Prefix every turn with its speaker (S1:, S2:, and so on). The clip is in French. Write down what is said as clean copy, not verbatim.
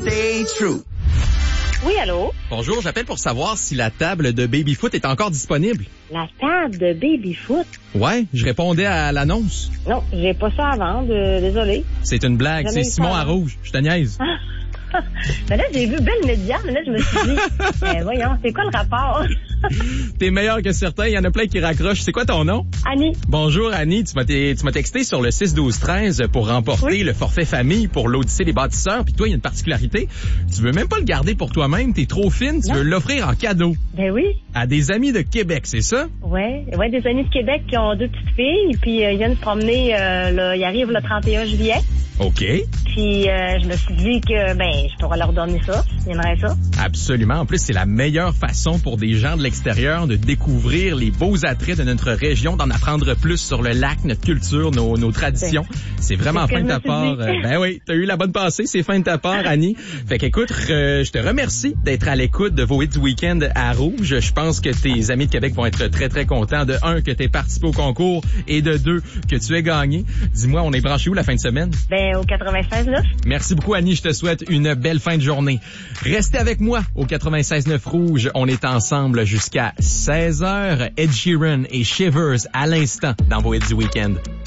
S1: stay true.
S2: Oui, allô?
S3: Bonjour, j'appelle pour savoir si la table de baby-foot est encore disponible.
S2: La table de baby-foot?
S3: Ouais, je répondais à l'annonce.
S2: Non, j'ai pas ça à vendre, désolé.
S3: C'est une blague,
S2: Jamais
S3: c'est
S2: eu
S3: Simon
S2: ça,
S3: à Rouge, je te niaise.
S2: Mais là, j'ai vu Belle Média, mais là, je me suis dit, voyons, c'est quoi le rapport?
S3: T'es meilleur que certains, il y en a plein qui raccrochent. C'est quoi ton nom?
S2: Annie.
S3: Bonjour Annie, tu m'as texté sur le 6-12-13 pour remporter le forfait famille pour l'Odyssée des bâtisseurs. Puis toi, il y a une particularité. Tu veux même pas le garder pour toi-même, t'es trop fine, tu veux l'offrir en cadeau.
S2: Ben oui.
S3: À des amis de Québec, c'est ça?
S2: Ouais, des amis de Québec qui ont 2 petites filles, puis ils viennent se promener, ils arrivent le 31 juillet.
S3: OK.
S2: Puis je me suis dit que, je pourrais leur donner ça. Ils aimeraient ça.
S3: Absolument. En plus, c'est la meilleure façon pour des gens de l'extérieur de découvrir les beaux attraits de notre région, d'en apprendre plus sur le lac, notre culture, nos traditions. C'est vraiment fin de ta part. Ben oui, t'as eu la bonne passée. C'est fin de ta part, Annie. Fait qu'écoute, je te remercie d'être à l'écoute de vos hits du week-end à Rouge. Je pense que tes amis de Québec vont être très, très contents. De 1, que t'aies participé au concours et de 2, que tu aies gagné. Dis-moi, on est branché où la fin de semaine?
S2: Au 96.9.
S3: Merci beaucoup, Annie. Je te souhaite une belle fin de journée. Restez avec moi au 96.9 Rouge. On est ensemble jusqu'à 16h. Ed Sheeran et Shivers à l'instant dans vos hits du week-end.